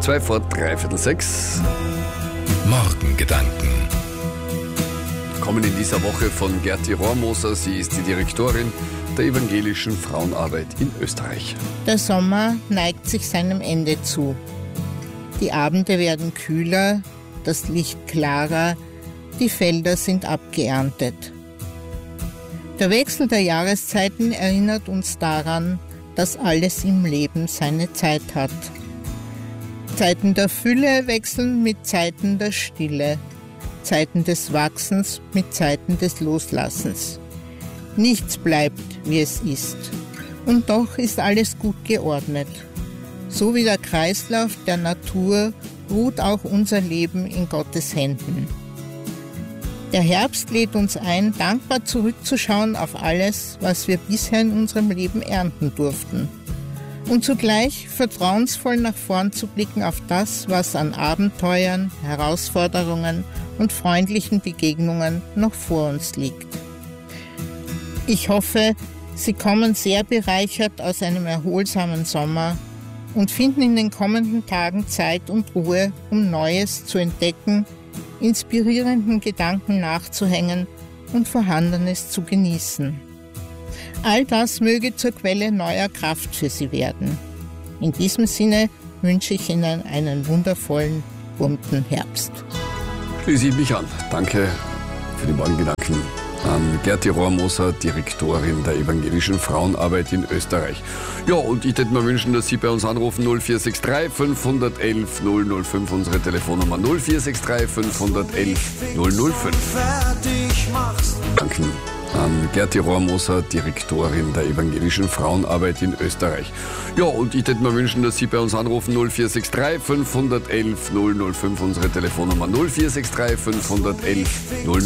5:03. Morgengedanken. Kommen in dieser Woche von Gerti Rohrmoser. Sie ist die Direktorin der evangelischen Frauenarbeit in Österreich. Der Sommer neigt sich seinem Ende zu. Die Abende werden kühler, das Licht klarer, die Felder sind abgeerntet. Der Wechsel der Jahreszeiten erinnert uns daran, dass alles im Leben seine Zeit hat. Zeiten der Fülle wechseln mit Zeiten der Stille, Zeiten des Wachsens mit Zeiten des Loslassens. Nichts bleibt, wie es ist. Und doch ist alles gut geordnet. So wie der Kreislauf der Natur ruht auch unser Leben in Gottes Händen. Der Herbst lädt uns ein, dankbar zurückzuschauen auf alles, was wir bisher in unserem Leben ernten durften. Und zugleich vertrauensvoll nach vorn zu blicken auf das, was an Abenteuern, Herausforderungen und freundlichen Begegnungen noch vor uns liegt. Ich hoffe, Sie kommen sehr bereichert aus einem erholsamen Sommer und finden in den kommenden Tagen Zeit und Ruhe, um Neues zu entdecken, inspirierenden Gedanken nachzuhängen und Vorhandenes zu genießen. All das möge zur Quelle neuer Kraft für Sie werden. In diesem Sinne wünsche ich Ihnen einen wundervollen, bunten Herbst. Schließe ich mich an. Danke für die Morgengedanken an Gerti Rohrmoser, Direktorin der evangelischen Frauenarbeit in Österreich. Ja, und ich würde mir wünschen, dass Sie bei uns anrufen 0463 511 005, unsere Telefonnummer 0463 511 005. Danke an Gerti Rohrmoser, Direktorin der evangelischen Frauenarbeit in Österreich. Ja, und ich würde mir wünschen, dass Sie bei uns anrufen 0463 511 005, unsere Telefonnummer 0463 511 005.